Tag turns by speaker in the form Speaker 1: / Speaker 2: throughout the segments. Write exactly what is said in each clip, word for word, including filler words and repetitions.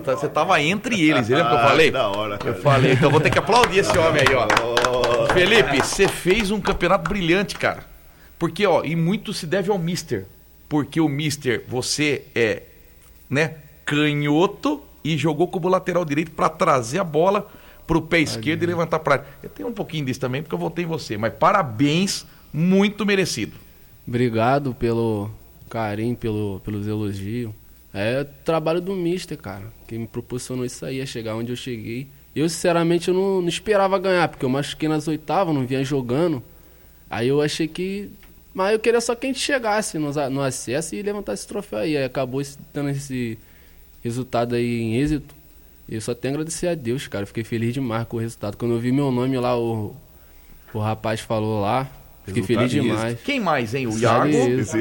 Speaker 1: você tava entre eles, lembra que eu falei?
Speaker 2: Ah, que da hora, cara.
Speaker 1: Eu falei, então vou ter que aplaudir esse homem aí, ó. Felipe, você fez um campeonato brilhante, cara. Porque, ó, e muito se deve ao mister. Porque o mister, você é, né, canhoto e jogou como lateral direito pra trazer a bola pro pé esquerdo e levantar pra área. Eu tenho um pouquinho disso também, porque eu votei em você. Mas parabéns, muito merecido.
Speaker 3: Obrigado pelo carinho, pelo, pelos elogios. É o trabalho do mister, cara, que me proporcionou isso aí, a chegar onde eu cheguei. Eu, sinceramente, eu não, não esperava ganhar, porque eu machuquei nas oitavas, não vinha jogando. Aí eu achei que... Mas eu queria só que a gente chegasse no, no acesso e levantasse esse troféu aí. Aí acabou esse, tendo esse resultado aí em êxito. Eu só tenho a agradecer a Deus, cara. Eu fiquei feliz demais com o resultado. Quando eu vi meu nome lá, o, o rapaz falou lá, fiquei
Speaker 2: Resultado
Speaker 3: feliz demais.
Speaker 1: Quem mais, hein? O
Speaker 3: Sabe
Speaker 1: Iago?
Speaker 3: isso.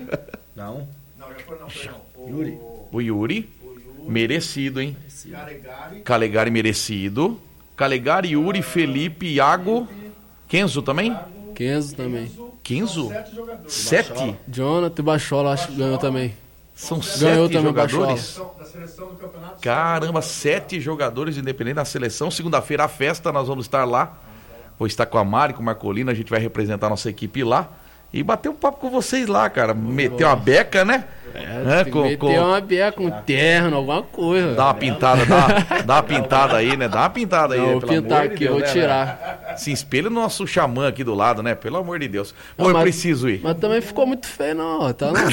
Speaker 4: Não.
Speaker 5: Não, já foi não, foi não.
Speaker 4: Yuri.
Speaker 1: O Yuri? Merecido, hein?
Speaker 5: Calegari.
Speaker 1: Calegari merecido. Calegari, Yuri, Felipe, Iago. Kenzo também?
Speaker 3: Kenzo também.
Speaker 1: Kenzo?
Speaker 5: Sete jogadores.
Speaker 1: Sete?
Speaker 3: Jonathan Bachola, acho que ganhou também.
Speaker 1: São
Speaker 3: Ganhou
Speaker 1: sete
Speaker 3: também o
Speaker 1: jogadores?
Speaker 5: Da seleção do campeonato.
Speaker 1: Caramba, sete jogadores independentes da seleção. Segunda-feira a festa, nós vamos estar lá. Vou estar com a Mari, com o Marcolino, a gente vai representar a nossa equipe lá. E bater um papo com vocês lá, cara. Meter uma beca, né?
Speaker 3: É, tem que meter uma beca, um terno, alguma coisa.
Speaker 1: Dá uma pintada, dá, uma- dá uma pintada aí, né? Dá uma pintada aí,
Speaker 3: Não,
Speaker 1: né?
Speaker 3: vou
Speaker 1: Pelo
Speaker 3: pintar
Speaker 1: amor de
Speaker 3: aqui,
Speaker 1: Deus,
Speaker 3: vou
Speaker 1: né,
Speaker 3: tirar.
Speaker 1: né? Se espelha no nosso xamã aqui do lado, né? Pelo amor de Deus. Bom,
Speaker 3: Não,
Speaker 1: eu
Speaker 3: mas-
Speaker 1: preciso ir.
Speaker 3: Mas também ficou muito feio, não. Tá, não.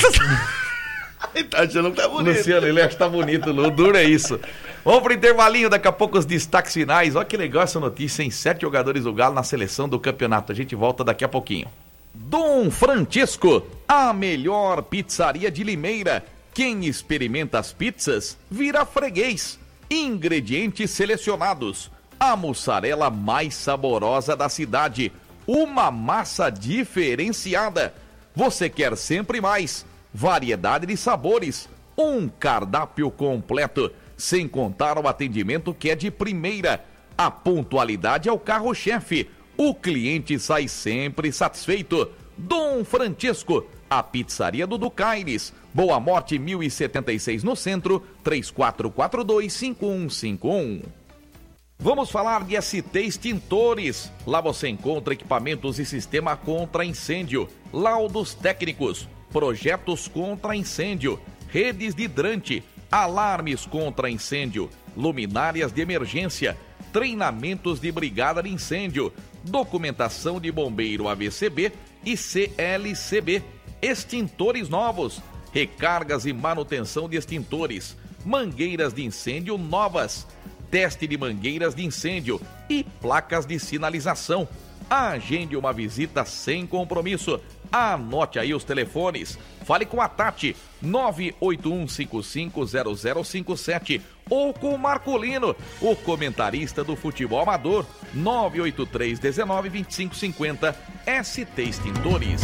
Speaker 2: Ele tá achando que tá bonito.
Speaker 1: Luciano, ele acha que tá bonito, o duro é isso. Vamos pro intervalinho, daqui a pouco os destaques finais. Olha que legal essa notícia, hein? Sete jogadores do Galo na seleção do campeonato. A gente volta daqui a pouquinho. Dom Francisco, a melhor pizzaria de Limeira. Quem experimenta as pizzas, vira freguês. Ingredientes selecionados. A mussarela mais saborosa da cidade. Uma massa diferenciada. Você quer sempre mais. Variedade de sabores. Um cardápio completo. Sem contar o atendimento que é de primeira. A pontualidade é o carro-chefe. O cliente sai sempre satisfeito. Dom Francisco, a pizzaria do Ducaires. Boa Morte mil e setenta e seis no centro, três quatro quatro dois, cinco um cinco um. Vamos falar de S T Extintores. Lá você encontra equipamentos e sistema contra incêndio, laudos técnicos, projetos contra incêndio, redes de hidrante, alarmes contra incêndio, luminárias de emergência, treinamentos de brigada de incêndio, documentação de bombeiro A V C B e C L C B, extintores novos, recargas e manutenção de extintores, mangueiras de incêndio novas, teste de mangueiras de incêndio e placas de sinalização. Agende uma visita sem compromisso. Anote aí os telefones. Fale com a Tati, nove oito um cinco cinco zero zero cinco sete, ou com o Marcolino, o comentarista do futebol amador, nove oito três um nove, dois cinco cinco zero. S T Extintores.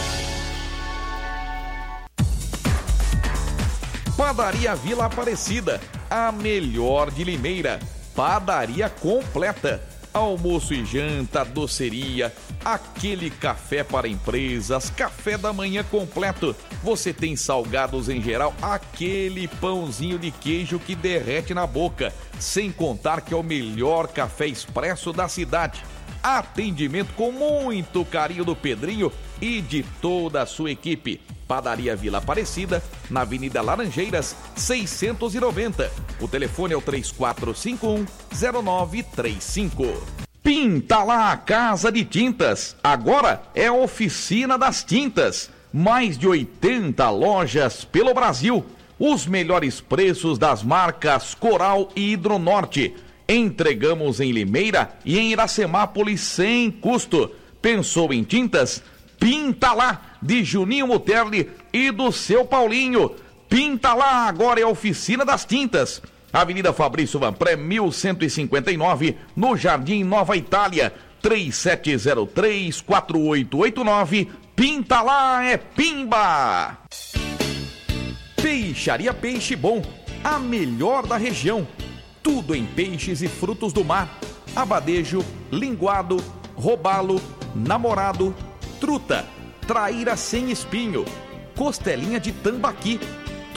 Speaker 1: Padaria Vila Aparecida, a melhor de Limeira. Padaria completa. Almoço e janta, doceria, aquele café para empresas, café da manhã completo. Você tem salgados em geral, aquele pãozinho de queijo que derrete na boca. Sem contar que é o melhor café expresso da cidade. Atendimento com muito carinho do Pedrinho e de toda a sua equipe. Padaria Vila Aparecida, na Avenida Laranjeiras, seiscentos e noventa. O telefone é o três quatro cinco um zero nove três cinco. Pinta lá a Casa de Tintas. Agora é a Oficina das Tintas. Mais de oitenta lojas pelo Brasil. Os melhores preços das marcas Coral e Hidronorte. Entregamos em Limeira e em Iracemápolis sem custo. Pensou em tintas? Pinta lá, de Juninho Muterli e do seu Paulinho. Pinta lá, agora é a Oficina das Tintas. Avenida Fabrício Vanpré, mil cento e cinquenta e nove, no Jardim Nova Itália. três sete zero três, quatro oito oito nove. Pinta lá, é pimba! Peixaria Peixe Bom, a melhor da região. Tudo em peixes e frutos do mar. Abadejo, linguado, robalo, namorado, truta, traíra sem espinho, costelinha de tambaqui,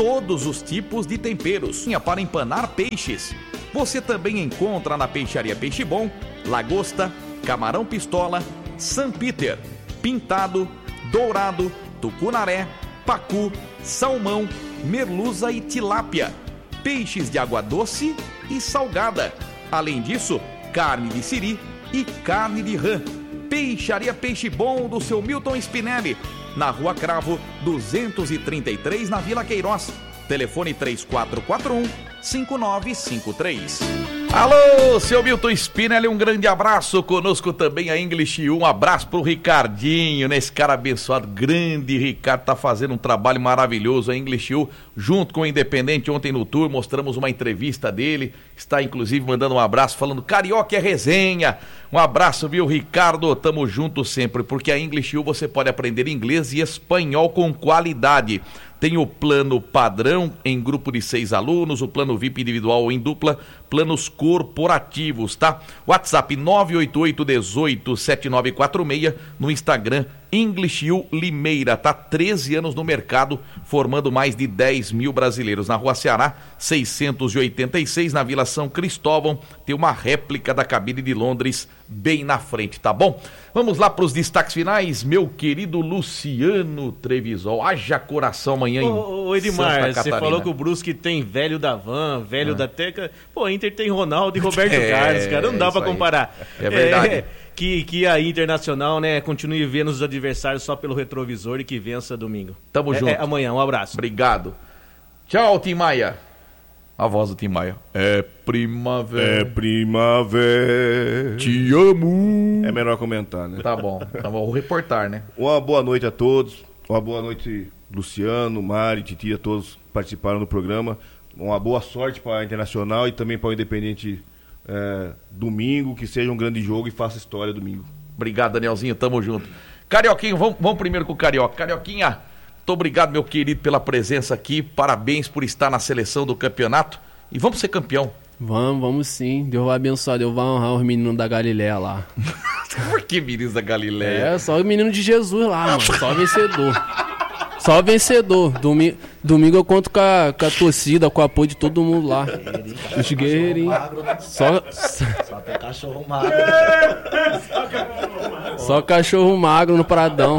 Speaker 1: todos os tipos de temperos para empanar peixes. Você também encontra na Peixaria Peixe Bom, lagosta, camarão pistola, San Peter, pintado, dourado, tucunaré, pacu, salmão, merluza e tilápia, peixes de água doce e salgada. Além disso, carne de siri e carne de rã. Peixaria Peixe Bom do seu Milton Spinelli, na Rua Cravo, duzentos e trinta e três, na Vila Queiroz. Telefone três quatro quatro um, cinco nove cinco três. Alô, seu Milton Spinelli, um grande abraço. Conosco também a English U. Um abraço pro Ricardinho, né? Esse cara abençoado, grande Ricardo, tá fazendo um trabalho maravilhoso. A English U, junto com o Independente, ontem no tour, mostramos uma entrevista dele. Está inclusive mandando um abraço, falando Carioca é resenha. Um abraço, viu, Ricardo? Tamo junto sempre, porque a English U você pode aprender inglês e espanhol com qualidade. Tem o plano padrão em grupo de seis alunos, o plano V I P individual ou em dupla, planos corporativos, tá? WhatsApp nove oito oito um oito sete nove quatro seis, no Instagram English U Limeira, tá? treze anos no mercado, formando mais de dez mil brasileiros. Na Rua Ceará, seiscentos e oitenta e seis, na Vila São Cristóvão, tem uma réplica da cabine de Londres bem na frente, tá bom? Vamos lá para os destaques finais, meu querido Luciano Trevisol. Haja coração amanhã em
Speaker 4: Ô, ô Edmar,
Speaker 1: Santa
Speaker 4: você
Speaker 1: Catarina.
Speaker 4: falou que o Brusque tem velho da Van, velho
Speaker 1: Ah.
Speaker 4: da Teca. Pô, a Inter tem Ronaldo e Roberto
Speaker 1: É,
Speaker 4: Carlos, cara. Não dá
Speaker 1: isso
Speaker 4: pra
Speaker 1: aí.
Speaker 4: comparar.
Speaker 1: É verdade.
Speaker 4: É, que, que a Internacional, né, continue vendo os adversários só pelo retrovisor e que vença domingo.
Speaker 1: Tamo
Speaker 4: É,
Speaker 1: junto.
Speaker 4: é, amanhã, um abraço.
Speaker 1: Obrigado. Tchau, Tim Maia. A voz do Tim Maia. É primavera.
Speaker 2: É primavera.
Speaker 1: Te amo.
Speaker 2: É melhor comentar, né?
Speaker 1: Tá bom. Tá bom. Vou reportar, né?
Speaker 2: Uma boa noite a todos. Uma boa noite, Luciano, Mari, Titi, a todos que participaram do programa. Uma boa sorte para a Internacional e também para o Independente é, domingo. Que seja um grande jogo e faça história domingo.
Speaker 1: Obrigado, Danielzinho. Tamo junto. Carioquinho, vamos, vamos primeiro com o Carioca. Carioquinha, muito obrigado, meu querido, pela presença aqui. Parabéns por estar na seleção do campeonato. E vamos ser campeão.
Speaker 3: Vamos, vamos sim. Deus vai abençoar, Deus vai honrar os meninos da Galileia lá.
Speaker 1: Por que meninos da Galileia?
Speaker 3: É, só o menino de Jesus lá, mano. Só vencedor. Só vencedor. Domingo, domingo eu conto com a, com a torcida, com o apoio de todo mundo lá. Os guerreirinhos. Só,
Speaker 6: Só tem cachorro magro.
Speaker 3: só cachorro magro no Pradão.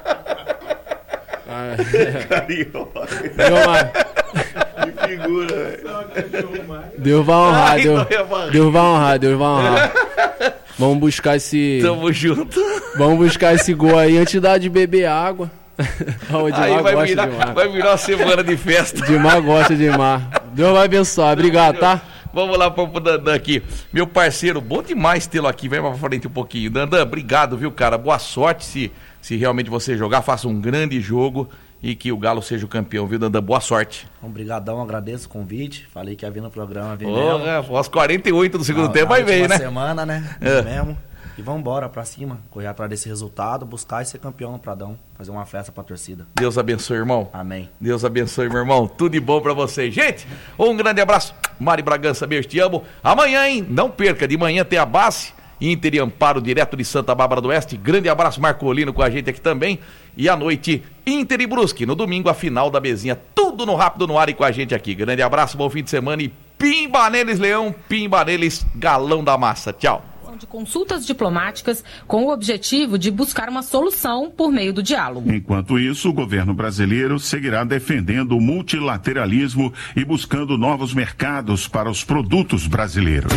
Speaker 3: Ah,
Speaker 2: Carioca.
Speaker 3: Deus vai,
Speaker 2: Que figura, velho.
Speaker 3: Deus vai honrar,
Speaker 1: Ai,
Speaker 3: Deus,
Speaker 1: dói a barriga.
Speaker 3: Deus vai honrar, Deus vai honrar. Vamos buscar esse.
Speaker 1: Tamo junto.
Speaker 3: Vamos buscar esse gol aí antes da de beber água. O Edmar
Speaker 1: Aí vai
Speaker 3: gosta
Speaker 1: virar,
Speaker 3: demais.
Speaker 1: vai virar uma semana de festa.
Speaker 3: Edmar gosta demais. Deus vai abençoar. Obrigado, tá?
Speaker 1: Vamos lá pro Dandan aqui. Meu parceiro, bom demais tê-lo aqui. Vem pra frente um pouquinho. Dandan, obrigado, viu, cara? Boa sorte se, se realmente você jogar. Faça um grande jogo e que o Galo seja o campeão, viu, Dandan? Boa sorte.
Speaker 6: Obrigadão, agradeço o convite. Falei que ia vir no programa, vim
Speaker 1: Ô,
Speaker 6: mesmo.
Speaker 1: é, aos quarenta e oito do segundo
Speaker 6: Na-
Speaker 1: tempo
Speaker 6: na
Speaker 1: vai ver,
Speaker 6: última
Speaker 1: né?
Speaker 6: semana, né?
Speaker 1: É.
Speaker 6: Vim mesmo. E vambora pra cima. Correr atrás desse resultado, buscar e ser campeão no Pradão. Fazer uma festa pra torcida.
Speaker 1: Deus abençoe, irmão.
Speaker 6: Amém.
Speaker 1: Deus abençoe, meu irmão. Tudo de bom pra vocês. Gente, um grande abraço. Mari Bragança, beijo, te amo. Amanhã, hein? Não perca. De manhã tem a base. Inter e Amparo, direto de Santa Bárbara do Oeste. Grande abraço, Marcolino, com a gente aqui também. E à noite, Inter e Brusque. No domingo, a final da Bezinha. Tudo no Rápido no Ar e com a gente aqui. Grande abraço, bom fim de semana e pimba neles, Leão. Pimba neles, galão da massa. Tchau.
Speaker 7: De consultas diplomáticas com o objetivo de buscar uma solução por meio do diálogo.
Speaker 8: Enquanto isso, o governo brasileiro seguirá defendendo o multilateralismo e buscando novos mercados para os produtos brasileiros.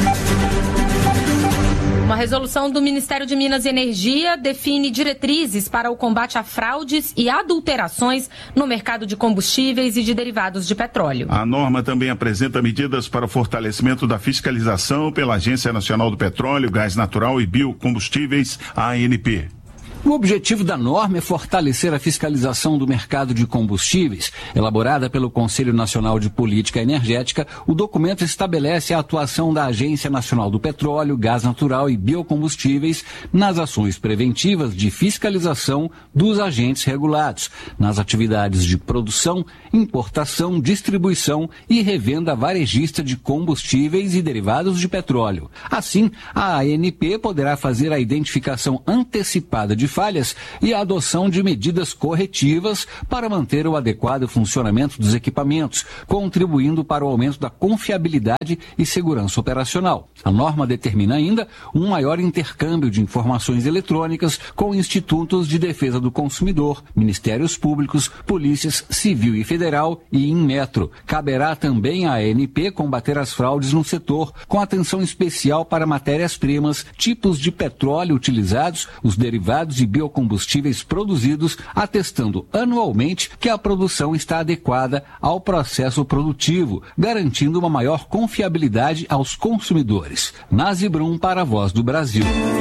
Speaker 7: Uma resolução do Ministério de Minas e Energia define diretrizes para o combate a fraudes e adulterações no mercado de combustíveis e de derivados de petróleo.
Speaker 8: A norma também apresenta medidas para o fortalecimento da fiscalização pela Agência Nacional do Petróleo, Gás Natural e Biocombustíveis, A N P.
Speaker 9: O objetivo da norma é fortalecer a fiscalização do mercado de combustíveis. Elaborada pelo Conselho Nacional de Política Energética, o documento estabelece a atuação da Agência Nacional do Petróleo, Gás Natural e Biocombustíveis nas ações preventivas de fiscalização dos agentes regulados, nas atividades de produção, importação, distribuição e revenda varejista de combustíveis e derivados de petróleo. Assim, a A N P poderá fazer a identificação antecipada de falhas e a adoção de medidas corretivas para manter o adequado funcionamento dos equipamentos, contribuindo para o aumento da confiabilidade e segurança operacional. A norma determina ainda um maior intercâmbio de informações eletrônicas com institutos de defesa do consumidor, ministérios públicos, polícias civil e federal e Inmetro. Caberá também à A N P combater as fraudes no setor, com atenção especial para matérias-primas, tipos de petróleo utilizados, os derivados e biocombustíveis produzidos, atestando anualmente que a produção está adequada ao processo produtivo, garantindo uma maior confiabilidade aos consumidores. Nazi Brum para a Voz do Brasil.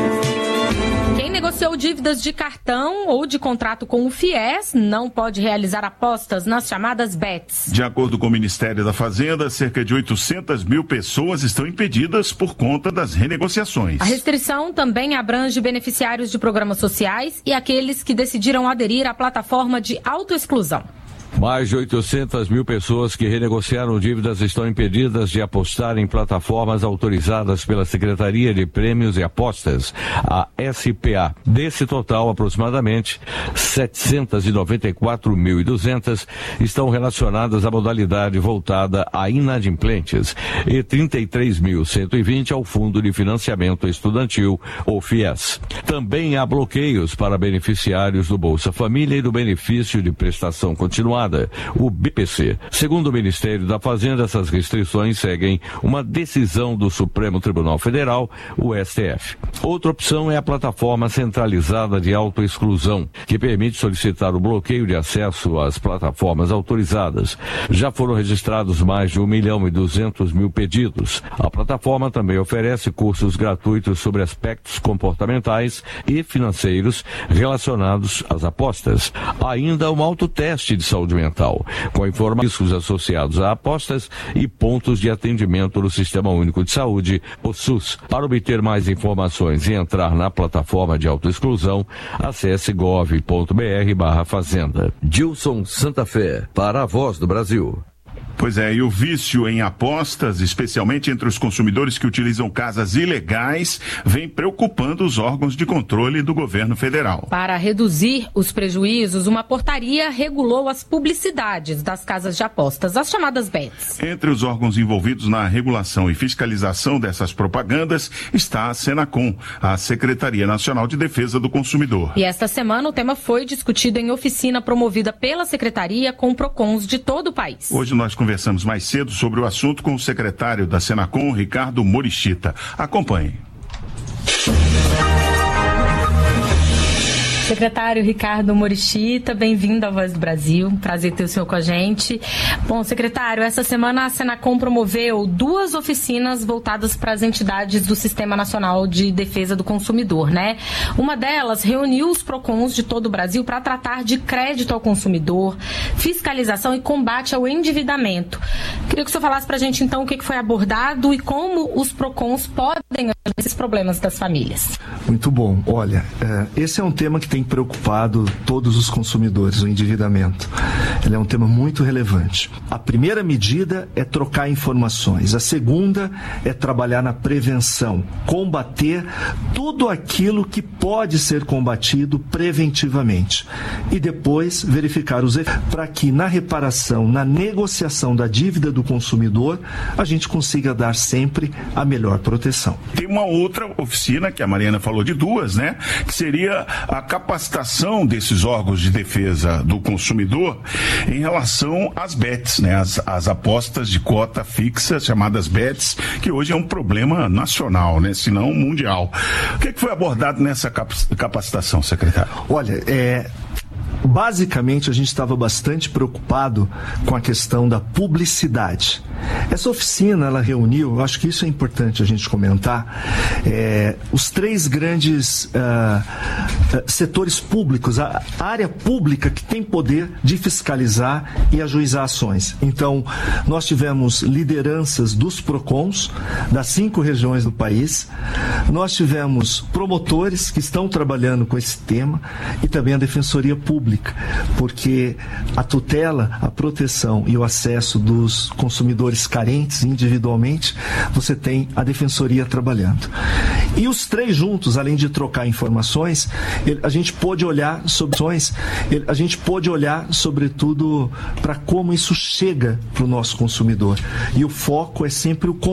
Speaker 7: Quem negociou dívidas de cartão ou de contrato com o FIES não pode realizar apostas nas chamadas bets.
Speaker 8: De acordo com o Ministério da Fazenda, cerca de oitocentas mil pessoas estão impedidas por conta das renegociações.
Speaker 7: A restrição também abrange beneficiários de programas sociais e aqueles que decidiram aderir à plataforma de autoexclusão.
Speaker 10: Mais de oitocentas mil pessoas que renegociaram dívidas estão impedidas de apostar em plataformas autorizadas pela Secretaria de Prêmios e Apostas, a S P A. Desse total, aproximadamente setecentas e noventa e quatro mil e duzentas estão relacionadas à modalidade voltada a inadimplentes e trinta e três mil cento e vinte ao Fundo de Financiamento Estudantil, ou FIES. Também há bloqueios para beneficiários do Bolsa Família e do Benefício de Prestação Continuada, o B P C. Segundo o Ministério da Fazenda, essas restrições seguem uma decisão do Supremo Tribunal Federal, o S T F. Outra opção é a plataforma centralizada de autoexclusão, que permite solicitar o bloqueio de acesso às plataformas autorizadas. Já foram registrados mais de um milhão e duzentos mil pedidos. A plataforma também oferece cursos gratuitos sobre aspectos comportamentais e financeiros relacionados às apostas. Ainda um autoteste de saúde mental, com informações associados a apostas e pontos de atendimento no Sistema Único de Saúde, o SUS. Para obter mais informações e entrar na plataforma de autoexclusão, acesse gov ponto br barra fazenda. Gilson Santa Fé, para a Voz do Brasil.
Speaker 8: Pois é, e o vício em apostas, especialmente entre os consumidores que utilizam casas ilegais, vem preocupando os órgãos de controle do governo federal.
Speaker 7: Para reduzir os prejuízos, uma portaria regulou as publicidades das casas de apostas, as chamadas bets.
Speaker 8: Entre os órgãos envolvidos na regulação e fiscalização dessas propagandas está a Senacom, a Secretaria Nacional de Defesa do Consumidor.
Speaker 7: E esta semana o tema foi discutido em oficina promovida pela Secretaria com PROCONs de todo o país.
Speaker 8: Hoje nós conversamos mais cedo sobre o assunto com o secretário da Senacom, Ricardo Morichita. Acompanhe.
Speaker 7: Secretário Ricardo Morichita, bem-vindo à Voz do Brasil. Prazer ter o senhor com a gente. Bom, secretário, essa semana a Senacom promoveu duas oficinas voltadas para as entidades do Sistema Nacional de Defesa do Consumidor, né? Uma delas reuniu os PROCONs de todo o Brasil para tratar de crédito ao consumidor, fiscalização e combate ao endividamento. Queria que o senhor falasse para a gente, então, o que foi abordado e como os PROCONs podem ajudar esses problemas das famílias.
Speaker 11: Muito bom. Olha, esse é um tema que tem preocupado todos os consumidores, o endividamento. Ele é um tema muito relevante. A primeira medida é trocar informações. A segunda é trabalhar na prevenção, combater tudo aquilo que pode ser combatido preventivamente. E depois verificar os efeitos para que na reparação, na negociação da dívida do consumidor, a gente consiga dar sempre a melhor proteção.
Speaker 8: Tem uma outra oficina, que a Mariana falou de duas, né? Que seria a capacitação desses órgãos de defesa do consumidor em relação às bets, né? As, as apostas de cota fixa, chamadas bets, que hoje é um problema nacional, né? Se não mundial. O que, que foi abordado nessa capacitação, secretário?
Speaker 11: Olha, é... basicamente a gente estava bastante preocupado com a questão da publicidade. Essa oficina, ela reuniu, eu acho que isso é importante a gente comentar, é, os três grandes uh, setores públicos, a área pública que tem poder de fiscalizar e ajuizar ações. Então, nós tivemos lideranças dos PROCONs, das cinco regiões do país, nós tivemos promotores que estão trabalhando com esse tema e também a Defensoria Pública. pública, porque a tutela, a proteção e o acesso dos consumidores carentes individualmente, você tem a Defensoria trabalhando. E os três juntos, além de trocar informações, a gente pôde olhar sobre a gente pôde olhar sobretudo para como isso chega para o nosso consumidor. E o foco é sempre o